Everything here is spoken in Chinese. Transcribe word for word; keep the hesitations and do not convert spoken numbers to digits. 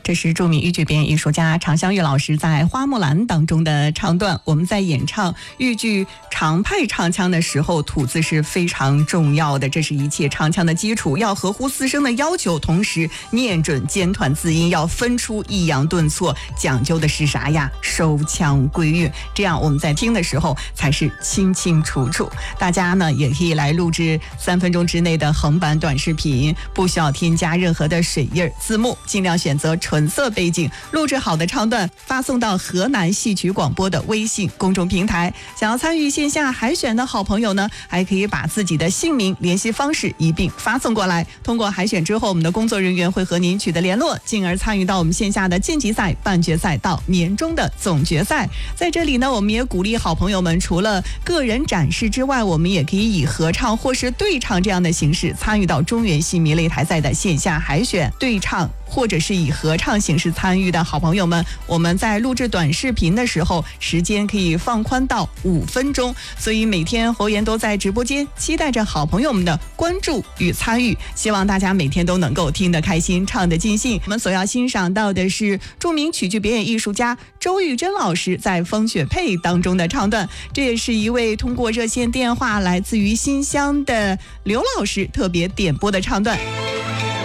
这是著名豫剧表演艺术家常香玉老师在《花木兰》当中的唱段。我们在演唱豫剧常派唱腔的时候，吐字是非常重要的，这是一切唱腔的基础，要合乎四声的要求，同时念准尖团字音，要分出抑扬顿挫，讲究的是啥呀？收腔归韵，这样我们在听的时候才是清清楚楚。大家呢也可以来录制三分钟之内的横版短视频，不需要添加任何的水印字幕，尽量选择纯色背景，录制好的唱段发送到河南戏曲广播的微信公众平台。想要参与线下海选的好朋友呢，还可以把自己的姓名、联系方式一并发送过来。通过海选之后，我们的工作人员会和您取得联络，进而参与到我们线下的晋级赛、半决赛到年终的总决赛。在这里呢，我们也鼓励好朋友们，除了个人展示之外，我们也可以以合唱或是对唱这样的形式参与到中原戏迷擂台赛的线下海选。对唱或者是以合唱形式参与的好朋友们，我们在录制短视频的时候，时间可以放宽到五分钟，所以每天侯岩都在直播间，期待着好朋友们的关注与参与，希望大家每天都能够听得开心，唱得尽兴。我们所要欣赏到的是著名曲剧表演艺术家周玉珍老师在《风雪配》当中的唱段，这也是一位通过热线电话来自于新乡的刘老师特别点播的唱段。